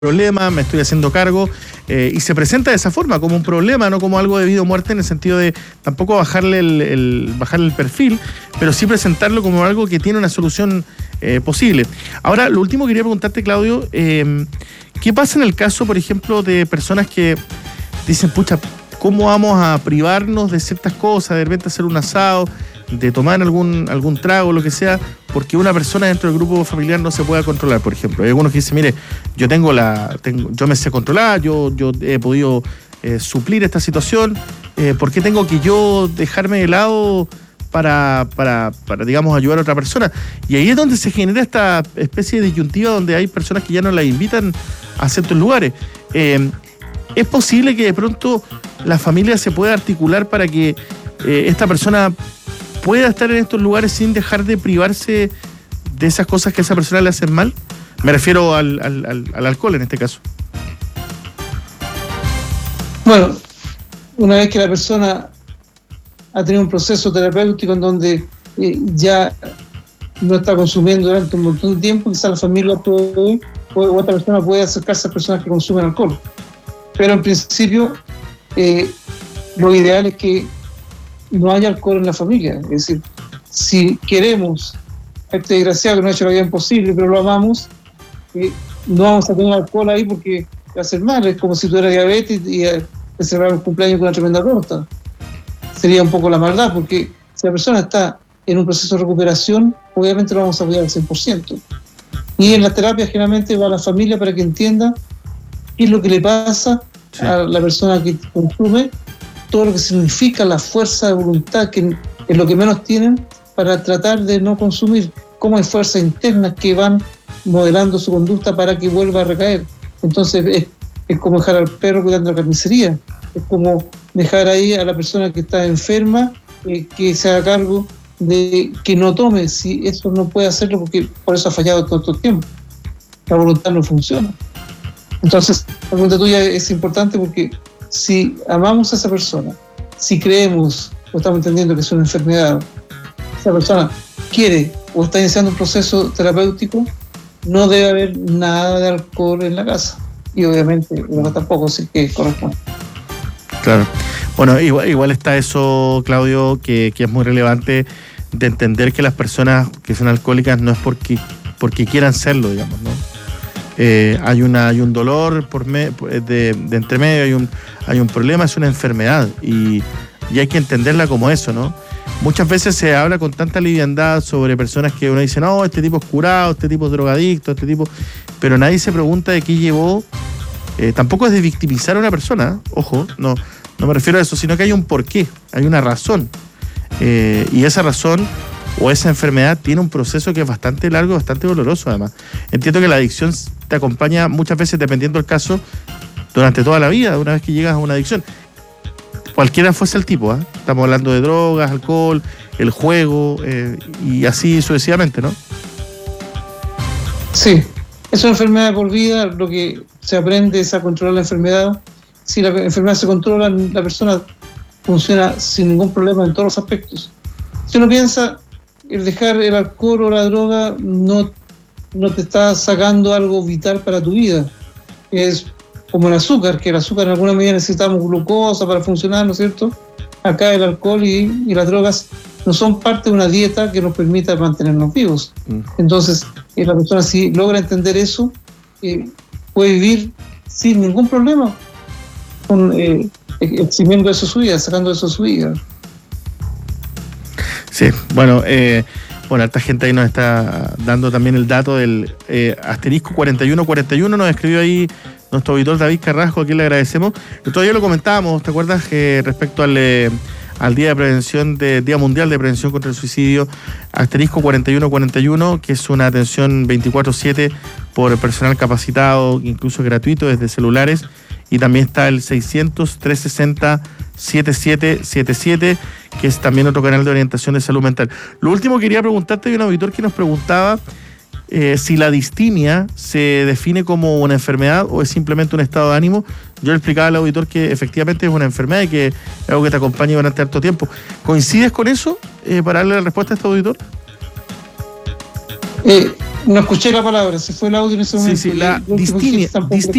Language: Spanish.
problema, me estoy haciendo cargo, y se presenta de esa forma, como un problema, no como algo de vida o muerte, en el sentido de tampoco bajarle el perfil, pero sí presentarlo como algo que tiene una solución posible. Ahora, lo último que quería preguntarte, Claudio, ¿qué pasa en el caso, por ejemplo, de personas que dicen, pucha, ¿cómo vamos a privarnos de ciertas cosas, de repente hacer un asado, de tomar algún trago, lo que sea, porque una persona dentro del grupo familiar no se pueda controlar, por ejemplo? Hay algunos que dicen, mire, yo me sé controlar, yo he podido suplir esta situación, ¿por qué tengo que yo dejarme de lado para digamos, ayudar a otra persona? Y ahí es donde se genera esta especie de disyuntiva donde hay personas que ya no la invitan a ciertos lugares. ¿Es posible que de pronto la familia se pueda articular para que esta persona pueda estar en estos lugares sin dejar de privarse de esas cosas que a esa persona le hacen mal? Me refiero al alcohol en este caso. Bueno, una vez que la persona ha tenido un proceso terapéutico en donde ya no está consumiendo durante un montón de tiempo, quizás la familia o otra persona puede acercarse a personas que consumen alcohol. Pero en principio, lo ideal es que no haya alcohol en la familia. Es decir, si queremos a este desgraciado que nos ha hecho la vida imposible, pero lo amamos, no vamos a tener alcohol ahí porque va a ser mal. Es como si tuviera diabetes y te celebrar un cumpleaños con una tremenda torta. Sería un poco la maldad, porque si la persona está en un proceso de recuperación, obviamente lo vamos a cuidar al 100%. Y en la terapia generalmente va a la familia para que entienda qué es lo que le pasa a la persona que consume, todo lo que significa la fuerza de voluntad, que es lo que menos tienen, para tratar de no consumir, cómo hay fuerzas internas que van modelando su conducta para que vuelva a recaer. Entonces es como dejar al perro cuidando la carnicería, es como dejar ahí a la persona que está enferma, que se haga cargo de que no tome, si eso no puede hacerlo porque por eso ha fallado todo el tiempo. La voluntad no funciona. Entonces, la pregunta tuya es importante porque si amamos a esa persona, si creemos o estamos entendiendo que es una enfermedad, esa persona quiere o está iniciando un proceso terapéutico, no debe haber nada de alcohol en la casa. Y obviamente tampoco sí que corresponde. Claro. Bueno, igual está eso, Claudio, que es muy relevante de entender que las personas que son alcohólicas no es porque quieran serlo, digamos, ¿no? Hay un dolor de entre medio, hay un problema, es una enfermedad y hay que entenderla como eso, ¿no? Muchas veces se habla con tanta liviandad sobre personas que uno dice, no, este tipo es curado, este tipo es drogadicto, pero nadie se pregunta de qué llevó. Tampoco es de victimizar a una persona, ojo, no me refiero a eso, sino que hay un porqué, hay una razón, y esa razón o esa enfermedad tiene un proceso que es bastante largo, bastante doloroso además. Entiendo que la adicción te acompaña muchas veces, dependiendo del caso, durante toda la vida, una vez que llegas a una adicción. Cualquiera fuese el tipo, ¿eh? Estamos hablando de drogas, alcohol, el juego, y así sucesivamente, ¿no? Sí, es una enfermedad por vida, lo que se aprende es a controlar la enfermedad. Si la enfermedad se controla, la persona funciona sin ningún problema en todos los aspectos. Si uno piensa, el dejar el alcohol o la droga no te está sacando algo vital para tu vida. Es como el azúcar, que el azúcar en alguna medida necesitamos glucosa para funcionar, ¿no es cierto? Acá el alcohol y las drogas no son parte de una dieta que nos permita mantenernos vivos. Entonces, la persona, si logra entender eso, puede vivir sin ningún problema, eximiendo eso su vida, sacando eso su vida. Sí, bueno, harta gente ahí nos está dando también el dato del asterisco 4141, nos escribió ahí nuestro auditor David Carrasco, a quien le agradecemos. Todavía lo comentábamos, ¿te acuerdas? Respecto al Día de Prevención, Día Mundial de Prevención contra el Suicidio, asterisco 4141, que es una atención 24/7 por personal capacitado, incluso gratuito, desde celulares. Y también está el 600-360-7777, que es también otro canal de orientación de salud mental. Lo último que quería preguntarte, de un auditor que nos preguntaba si la distimia se define como una enfermedad o es simplemente un estado de ánimo. Yo le explicaba al auditor que efectivamente es una enfermedad y que es algo que te acompaña durante harto tiempo. ¿Coincides con eso para darle la respuesta a este auditor? No escuché la palabra, se fue el audio en ese momento. Sí, la Lo último que distimia, tampoco